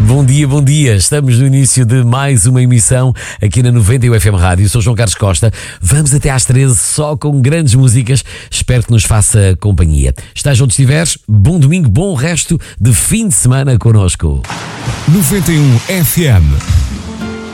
Bom dia. Estamos no início de mais uma emissão aqui na 91 FM Rádio. Sou João Carlos Costa. Vamos até às 13 só com grandes músicas. Espero que nos faça companhia. Estás onde estiveres, bom domingo, bom resto de fim de semana connosco. 91 FM.